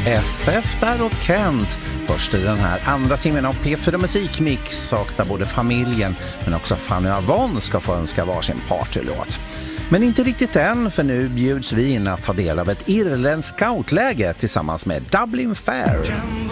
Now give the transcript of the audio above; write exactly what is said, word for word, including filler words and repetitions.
F F där och Kent. Först i den här andra timmen av P fyra Musikmix saknar både familjen men också Fanny Avon ska få önska varsin partylåt. Men inte riktigt än, för nu bjuds vi in att ta del av ett irländskt scoutläge tillsammans med Dublin Fair.